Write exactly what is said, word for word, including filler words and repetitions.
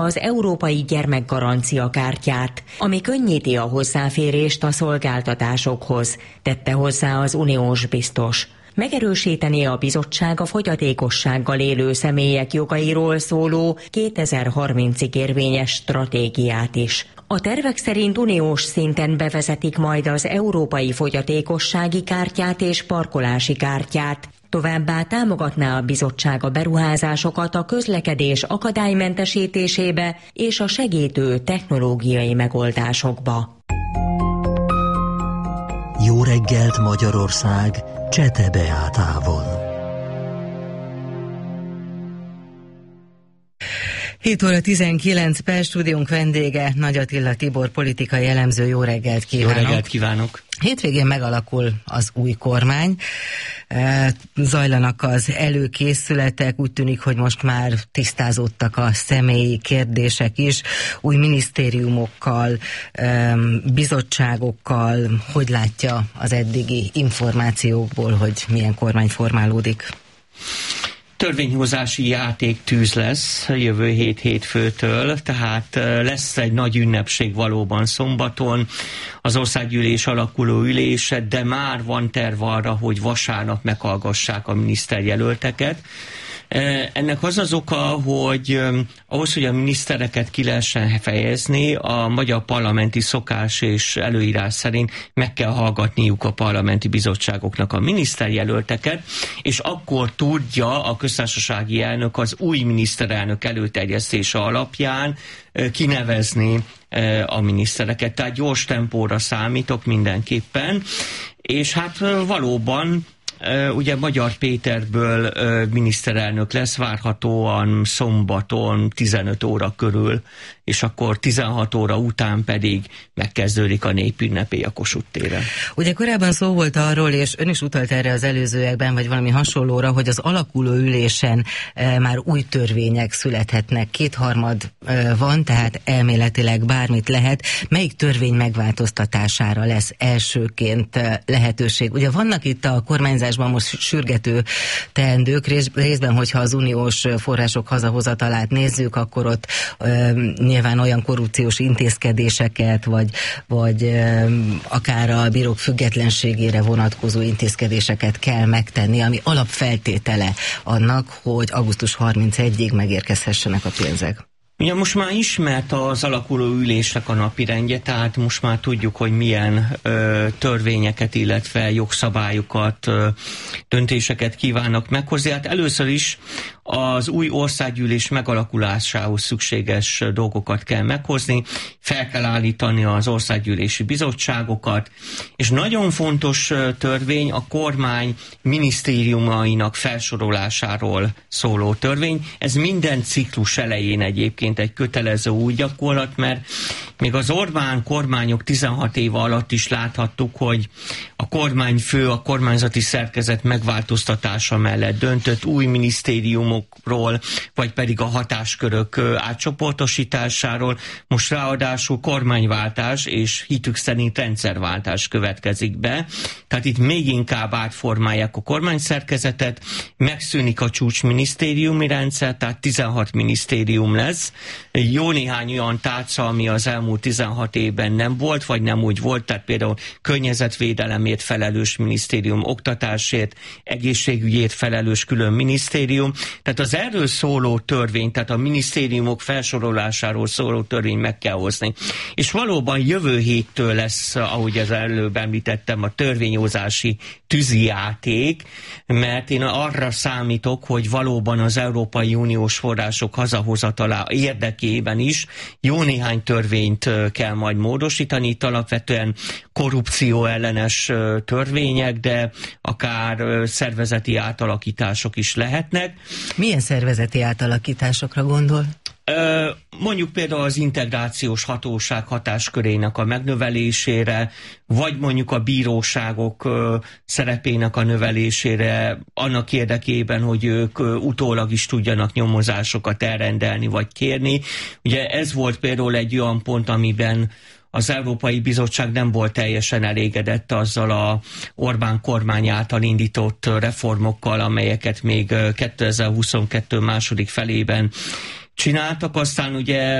az Európai Gyermekgarancia Kártyát, ami könnyíti a hozzáférést a szolgáltatásokhoz, tette hozzá az uniós biztos. Megerősíteni a bizottság a fogyatékossággal élő személyek jogairól szóló kétezer-harmincig érvényes stratégiát is. A tervek szerint uniós szinten bevezetik majd az Európai Fogyatékossági Kártyát és Parkolási Kártyát. Továbbá támogatná a bizottság a beruházásokat a közlekedés akadálymentesítésébe és a segítő technológiai megoldásokba. Jó reggelt Magyarország, Csete Beátával. hét óra tizenkilenc perc, stúdiónk vendége Nagy Attila Tibor, politikai elemző. Jó reggelt kívánok! Jó reggelt kívánok! Hétvégén megalakul az új kormány, zajlanak az előkészületek, úgy tűnik, hogy most már tisztázódtak a személyi kérdések is, új minisztériumokkal, bizottságokkal. Hogy látja az eddigi információkból, hogy milyen kormány formálódik? Törvényhozási játéktűz lesz jövő hét hétfőtől, tehát lesz egy nagy ünnepség valóban szombaton, az országgyűlés alakuló ülése, de már van terv arra, hogy vasárnap meghallgassák a miniszterjelölteket. Ennek az az oka, hogy ahhoz, hogy a minisztereket ki lehessen fejezni, a magyar parlamenti szokás és előírás szerint meg kell hallgatniuk a parlamenti bizottságoknak a miniszterjelölteket, és akkor tudja a köztársasági elnök az új miniszterelnök előterjesztése alapján kinevezni a minisztereket. Tehát gyors tempóra számítok mindenképpen, és hát valóban Uh, ugye Magyar Péterből uh, miniszterelnök lesz várhatóan szombaton tizenöt óra körül, és akkor tizenhat óra után pedig megkezdődik a népünnepé a Kossuth téren. Ugye korábban szó volt arról, és ön is utalt erre az előzőekben, vagy valami hasonlóra, hogy az alakuló ülésen e, már új törvények születhetnek. Kétharmad e, van, tehát elméletileg bármit lehet. Melyik törvény megváltoztatására lesz elsőként e, lehetőség? Ugye vannak itt a kormányzásban most sürgető teendők, részben, hogyha az uniós források hazahozatalát nézzük, akkor ott e, nyilván olyan korrupciós intézkedéseket, vagy, vagy e, akár a bírók függetlenségére vonatkozó intézkedéseket kell megtenni, ami alapfeltétele annak, hogy augusztus harmincegyedikéig megérkezhessenek a pénzek. Ugye most már ismert az alakuló ülésnek a napirendje, tehát most már tudjuk, hogy milyen ö, törvényeket, illetve jogszabályokat, ö, döntéseket kívánnak meghozni. Hát először is az új országgyűlés megalakulásához szükséges dolgokat kell meghozni, fel kell állítani az országgyűlési bizottságokat, és nagyon fontos törvény a kormány minisztériumainak felsorolásáról szóló törvény. Ez minden ciklus elején egyébként egy kötelező új gyakorlat, mert még az Orbán kormányok tizenhat éve alatt is láthattuk, hogy a kormányfő a kormányzati szerkezet megváltoztatása mellett döntött új minisztériumokról, vagy pedig a hatáskörök átcsoportosításáról. Most ráadásul kormányváltás és hitük szerint rendszerváltás következik be. Tehát itt még inkább átformálják a kormányszerkezetet, megszűnik a csúcsminisztériumi rendszer, tehát tizenhat minisztérium lesz. Jó néhány olyan tárca, ami az elmúlt tizenhat évben nem volt, vagy nem úgy volt, tehát például környezetvédelemért felelős minisztérium, oktatásért, egészségügyért felelős külön minisztérium. Tehát az erről szóló törvény, tehát a minisztériumok felsorolásáról szóló törvény meg kell hozni. És valóban jövő héttől lesz, ahogy az előbb említettem, a törvényhozási tűzijáték, mert én arra számítok, hogy valóban az Európai Uniós források hazahozatalá érdekében is jó néhány törvényt kell majd módosítani, itt alapvetően korrupció ellenes törvények, de akár szervezeti átalakítások is lehetnek. Milyen szervezeti átalakításokra gondol? Mondjuk például az integrációs hatóság hatáskörének a megnövelésére, vagy mondjuk a bíróságok szerepének a növelésére, annak érdekében, hogy ők utólag is tudjanak nyomozásokat elrendelni vagy kérni. Ugye ez volt például egy olyan pont, amiben az Európai Bizottság nem volt teljesen elégedett azzal a Orbán kormány által indított reformokkal, amelyeket még kétezer-huszonkettő második felében csináltak, aztán ugye